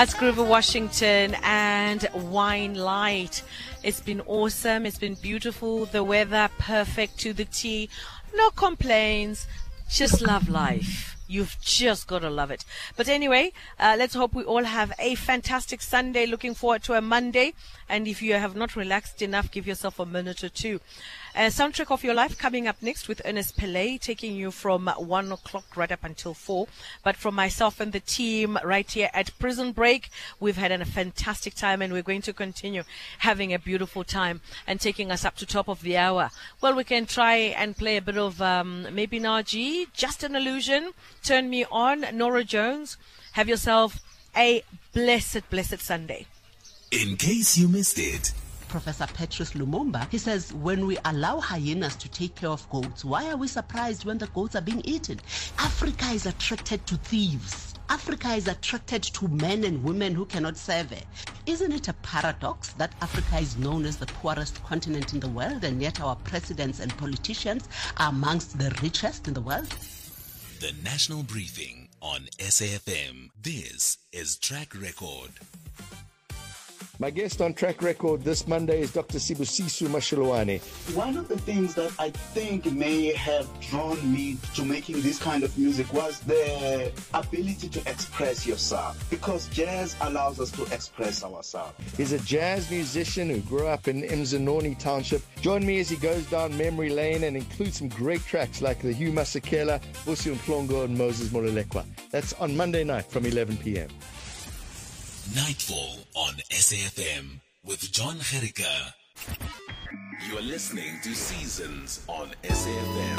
That's Grover Washington and Wine Light. It's been awesome. It's been beautiful. The weather perfect to the T. No complaints. Just love life. You've just got to love it. But anyway, let's hope we all have a fantastic Sunday. Looking forward to a Monday. And if you have not relaxed enough, give yourself a minute or two. Soundtrack of Your Life coming up next with Ernest Pillay, taking you from 1 o'clock right up until 4. But from myself and the team right here at Prison Break, we've had a fantastic time, and we're going to continue having a beautiful time and taking us up to top of the hour. Well, we can try and play a bit of maybe Naji, Just an Illusion, Turn Me On, Nora Jones. Have yourself a blessed, blessed Sunday. In case you missed it, Professor Petrus Lumumba, he says, when we allow hyenas to take care of goats, why are we surprised when the goats are being eaten? Africa is attracted to thieves. Africa is attracted to men and women who cannot serve her. Isn't it a paradox that Africa is known as the poorest continent in the world, and yet our presidents and politicians are amongst the richest in the world? The National Briefing on SAFM. This is Track Record. My guest on Track Record this Monday is Dr. Sibusiso Mashilwane. One of the things that I think may have drawn me to making this kind of music was the ability to express yourself, because jazz allows us to express ourselves. He's a jazz musician who grew up in Mzanoni Township. Join me as he goes down memory lane and includes some great tracks like the Hugh Masekela, Vusi Mhlongo and Moses Molelekwa. That's on Monday night from 11 p.m. Nightfall on SAFM with John Gericke. You're listening to Seasons on SAFM.